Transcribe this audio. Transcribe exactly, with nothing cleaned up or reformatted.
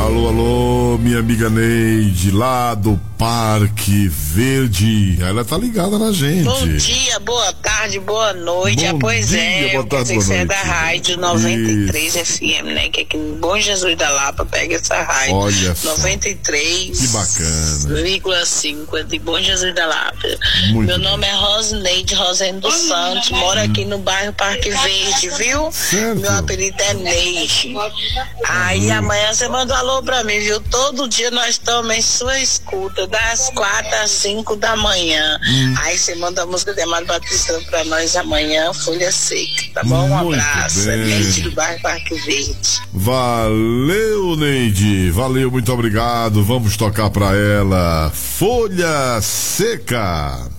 Alô, alô, minha amiga Neide, lá do Parque Verde. Ela tá ligada na gente. Bom dia, boa tarde, boa noite. Bom Ah, pois dia, é, boa tarde, eu boa é noite. da rádio noventa e três Isso. F M, né? Que aqui no Bom Jesus da Lapa pega essa rádio. Olha só. noventa e três Que bacana. vírgula cinco de Bom Jesus da Lapa. Muito Meu bem. nome é Rosneide Rosendo dos Santos, moro aqui no bairro Parque Verde, viu? Certo. Meu apelido é Neide. Aí amanhã você manda um alô pra mim, viu? Todo dia nós estamos em sua escuta, das quatro às cinco da manhã. Hum. Aí você manda a música de Amado Batista pra nós amanhã, Folha Seca, tá bom? Um Muito abraço. bem. É Neide do bairro Parque Verde. Valeu, Neide. Valeu, muito obrigado. Vamos tocar pra ela Folha Seca.